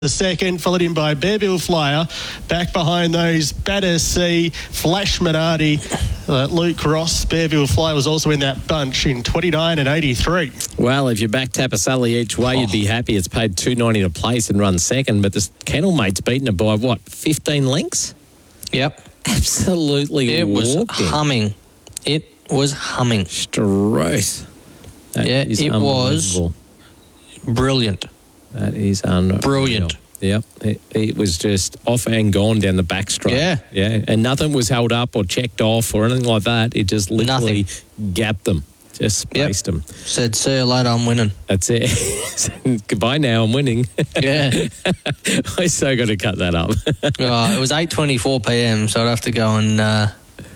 The second, followed in by Bearville Flyer. Back behind those, Battersea, Flash Minardi, Luke Ross. Bearville Flyer was also in that bunch in 29 and 83. Well, if you back Tapasully each way, you'd be happy. It's paid $2.90 to place and run second, but the Kennel Mate's beaten it by, 15 lengths? Yep. Absolutely It was walking. humming. It was humming. Straight. It was brilliant. That is unreal. Brilliant. Yep. It was just off and gone down the back straight. Yeah. Yeah. And nothing was held up or checked off or anything like that. It just literally gapped them. Just spaced them. Said, see you later, I'm winning. That's it. Goodbye now, I'm winning. Yeah. I so got to cut that up. It was 8:24 p.m, so I'd have to go and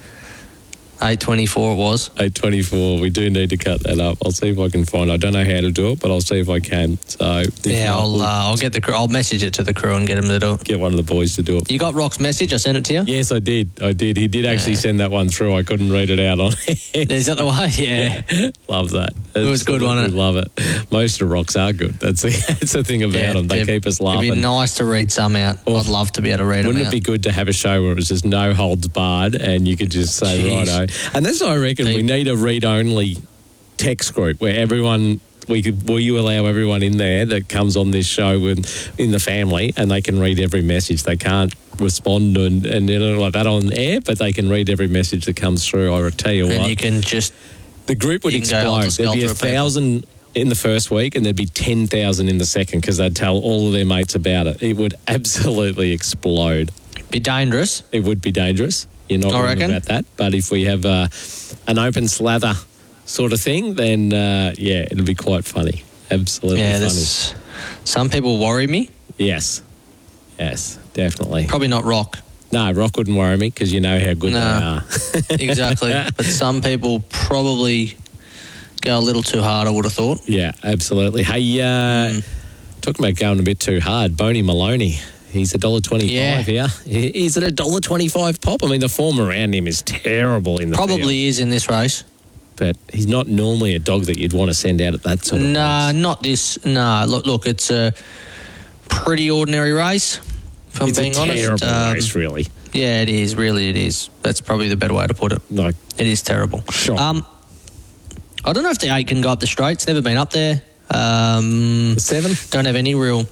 8:24 it was. 8:24. We do need to cut that up. I'll see if I can find. I don't know how to do it, but I'll see if I can. So I'll get the crew. I'll message it to the crew and get them to do it. Get one of the boys to do it. You got Rock's message? I sent it to you. Yes, I did. He did actually send that one through. I couldn't read it out on it. Is that the way? Yeah. Love that. It was good, wasn't it? Love it. Most of Rocks are good. That's the thing about them. They keep us laughing. It'd be nice to read some out. I'd love to be able to read them out. Wouldn't it be good to have a show where it was just no holds barred and you could just say, righto. And that's what I reckon. We need a read-only text group where everyone... Will you allow everyone in there that comes on this show in the family and they can read every message? They can't respond and like that on air, but they can read every message that comes through. I tell you what. And you can just... The group would explode. There'd be 1,000 in the first week and there'd be 10,000 in the second because they'd tell all of their mates about it. It would absolutely explode. Be dangerous. It would be dangerous. You're not wrong about that. But if we have an open slather sort of thing, then, it'll be quite funny. Absolutely funny. Some people worry me. Yes, definitely. Probably not Rock. No, Rock wouldn't worry me because you know how good they are. Exactly. But some people probably go a little too hard, I would have thought. Yeah, absolutely. Hey, talking about going a bit too hard, Boney Maloney. He's $1.25 here. Is it $1.25 pop? I mean, the form around him is terrible in the Probably field. is in this race. But he's not normally a dog that you'd want to send out at that sort of race. Not this. No, look, it's a pretty ordinary race, if I'm being honest. It's a terrible race, really. Yeah, it is. Really, it is. That's probably the better way to put it. No. It is terrible. Sure. I don't know if the 8 can go up the straights. Never been up there. The 7? Don't have any real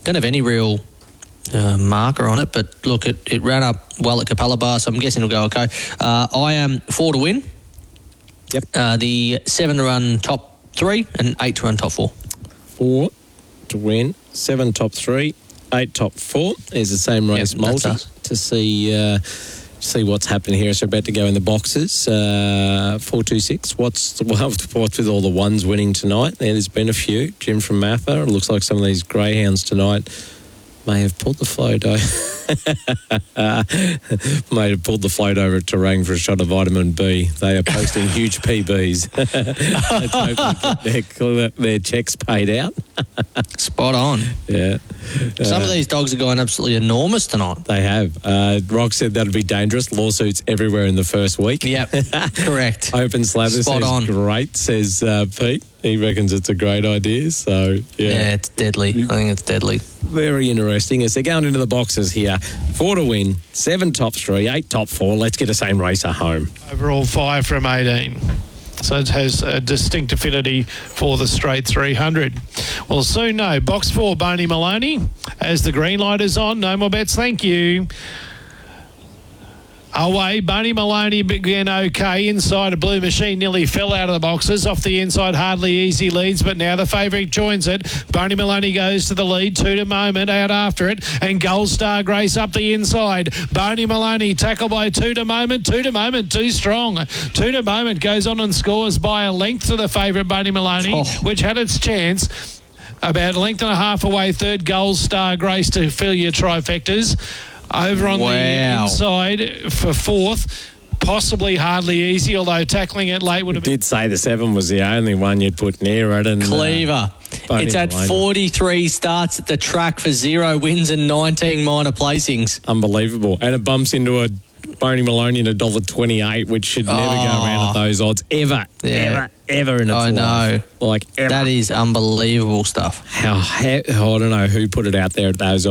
marker on it, but look, it ran up well at Capella Bar, so I'm guessing it'll go okay. I am 4 to win. Yep. The 7 to run top 3 and 8 to run top 4. 4 to win, 7 top 3, 8 top 4 is the same race multi to see what's happening here. So about to go in the boxes. 426. What's with all the ones winning tonight? There's been a few. Jim from Mather. It looks like some of these greyhounds tonight may have pulled the float over. May have pulled the float over at Terang for a shot of vitamin B. They are posting huge PBs. Let's hope they get their checks paid out. Spot on. Yeah. Some of these dogs are going absolutely enormous tonight. They have. Rock said that'd be dangerous. Lawsuits everywhere in the first week. Yep, correct. Open slather says great, says Pete. He reckons it's a great idea. So, yeah, it's deadly. I think it's deadly. Very interesting. As they're going into the boxes here, 4 to win, 7 top 3, 8 top 4. Let's get a same racer home. Overall 5 from 18. So it has a distinct affinity for the straight 300. We'll soon know. Box 4, Boney Maloney. As the green light is on, no more bets, thank you. Away, Boney Maloney began okay. Inside, a Blue Machine nearly fell out of the boxes. Off the inside, Hardly Easy leads, but now the favourite joins it. Boney Maloney goes to the lead. 2 to Moment out after it. And Gold Star Grace up the inside. Boney Maloney tackled by 2 to Moment. 2 to Moment, too strong. 2 to Moment goes on and scores by a length to the favourite, Boney Maloney, which had its chance. About a length and a half away, third, Gold Star Grace to fill your trifectas. Over on the inside for 4th, possibly Hardly Easy, although tackling it late would have been... You did say the 7 was the only one you'd put near it. And Cleaver. It's had 43 starts at the track for 0 wins and 19 minor placings. Unbelievable. And it bumps into a Boney Maloney at $1.28, which should never go around at those odds ever in its life. I know. Like, ever. That is unbelievable stuff. I don't know who put it out there at those odds.